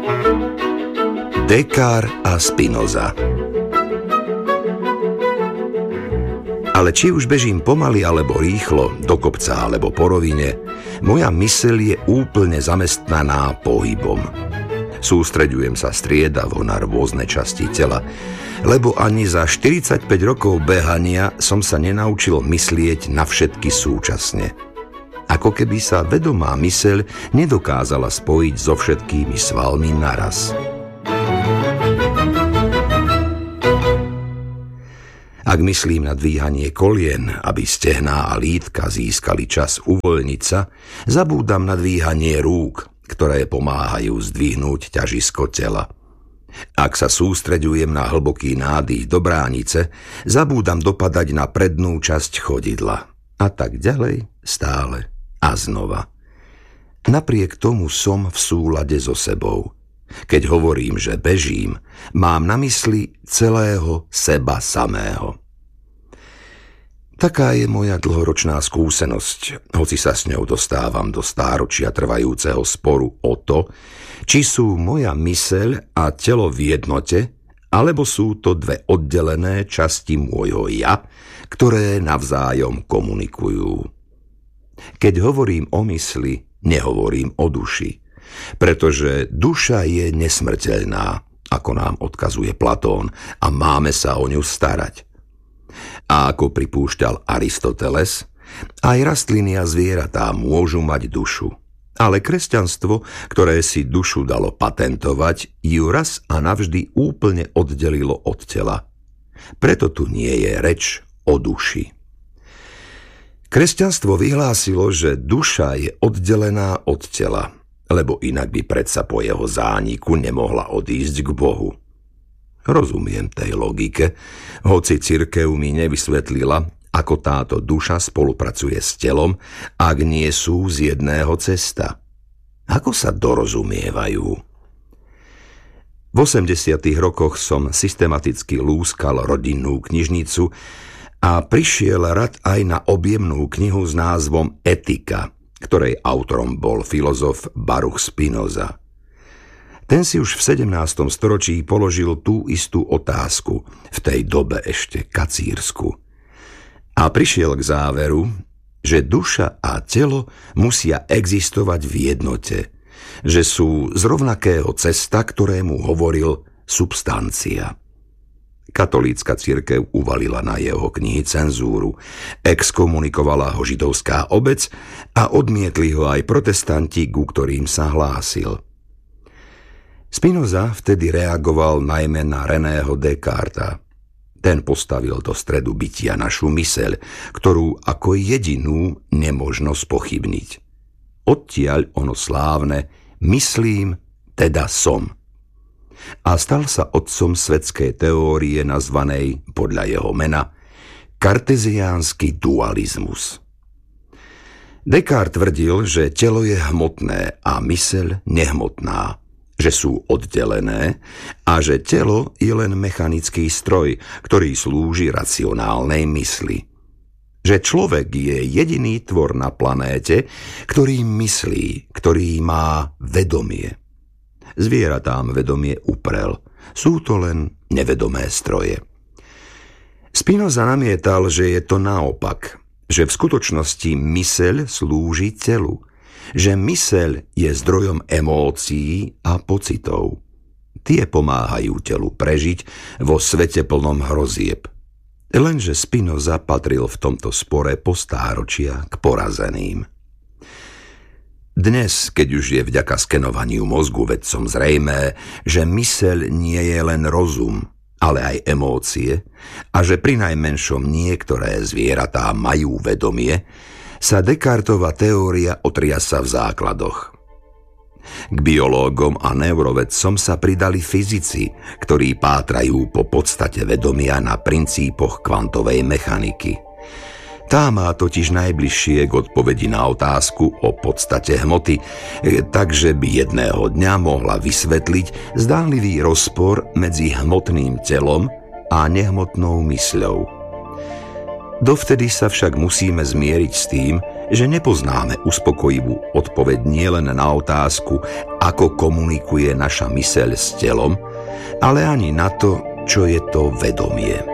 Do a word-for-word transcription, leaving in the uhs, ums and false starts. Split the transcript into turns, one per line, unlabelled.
Descartes a Spinoza. Ale či už bežím pomaly alebo rýchlo, do kopca alebo po rovine, moja myseľ je úplne zamestnaná pohybom. Sústreďujem sa striedavo na rôzne časti tela, lebo ani za štyridsaťpäť rokov behania som sa nenaučil myslieť na všetky súčasne. Ako keby sa vedomá myseľ nedokázala spojiť so všetkými svalmi naraz. Ak myslím na dvíhanie kolien, aby stehná a lítka získali čas uvoľniť sa, zabúdam na dvíhanie rúk, ktoré pomáhajú zdvihnúť ťažisko tela. Ak sa sústreďujem na hlboký nádych do bránice, zabúdam dopadať na prednú časť chodidla. A tak ďalej, stále a znova. Napriek tomu som v súlade so sebou. Keď hovorím, že bežím, mám na mysli celého seba samého. Taká je moja dlhoročná skúsenosť, hoci sa s ňou dostávam do stáročia trvajúceho sporu o to, či sú moja myseľ a telo v jednote, alebo sú to dve oddelené časti môjho ja, ktoré navzájom komunikujú. Keď hovorím o mysli, nehovorím o duši. Pretože duša je nesmrteľná, ako nám odkazuje Platón, a máme sa o ňu starať. A ako pripúšťal Aristoteles, aj rastliny a zvieratá môžu mať dušu. Ale kresťanstvo, ktoré si dušu dalo patentovať, ju raz a navždy úplne oddelilo od tela. Preto tu nie je reč o duši. Kresťanstvo vyhlásilo, že duša je oddelená od tela, lebo inak by predsa po jeho zániku nemohla odísť k Bohu. Rozumiem tej logike, hoci cirkev mi nevysvetlila, ako táto duša spolupracuje s telom, ak nie sú z jedného cesta. Ako sa dorozumievajú? V osemdesiatych rokoch som systematicky lúskal rodinnú knižnicu a prišiel rad aj na objemnú knihu s názvom Etika, ktorej autorom bol filozof Baruch Spinoza. Ten si už v sedemnástom storočí položil tú istú otázku, v tej dobe ešte kacírsku. A prišiel k záveru, že duša a telo musia existovať v jednote, že sú z rovnakého cesta, ktorému hovoril substancia. Katolícka cirkev uvalila na jeho knihy cenzúru, exkomunikovala ho židovská obec a odmietli ho aj protestanti, ku ktorým sa hlásil. Spinoza vtedy reagoval najmä na Reného Descartesa. Ten postavil do stredu bytia našu myseľ, ktorú ako jedinú nemožno spochybniť. Odtiaľ ono slávne myslím, teda som. A stal sa otcom svetskej teórie nazvanej podľa jeho mena karteziánsky dualizmus. Descartes tvrdil, že telo je hmotné a myseľ nehmotná, že sú oddelené a že telo je len mechanický stroj, ktorý slúži racionálnej mysli. Že človek je jediný tvor na planéte, ktorý myslí, ktorý má vedomie. Zvieratám vedomie uprel, sú to len nevedomé stroje. Spinoza namietal, že je to naopak, že v skutočnosti myseľ slúži telu, že myseľ je zdrojom emócií a pocitov. Tie pomáhajú telu prežiť vo svete plnom hrozieb. Lenže Spinoza patril v tomto spore po stáročia k porazeným. Dnes, keď už je vďaka skenovaniu mozgu vedcom zrejmé, že myseľ nie je len rozum, ale aj emócie, a že prinajmenšom niektoré zvieratá majú vedomie, sa Descartova teória otriasa v základoch. K biológom a neurovedcom sa pridali fyzici, ktorí pátrajú po podstate vedomia na princípoch kvantovej mechaniky. Tá má totiž najbližšie k odpovedi na otázku o podstate hmoty, takže by jedného dňa mohla vysvetliť zdánlivý rozpor medzi hmotným telom a nehmotnou mysľou. Dovtedy sa však musíme zmieriť s tým, že nepoznáme uspokojivú odpoveď nielen na otázku, ako komunikuje naša myseľ s telom, ale ani na to, čo je to vedomie.